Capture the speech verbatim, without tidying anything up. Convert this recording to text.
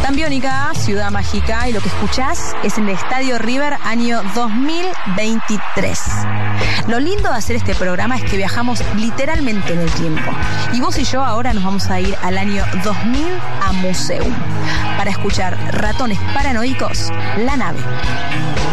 Tan Biónica, Ciudad Mágica, y lo que escuchás es en el Estadio River año dos mil veintitrés. Lo lindo de hacer este programa es que viajamos literalmente en el tiempo. Y vos y yo ahora nos vamos a ir al año dos mil a Museum para escuchar Ratones Paranoicos, La Nave.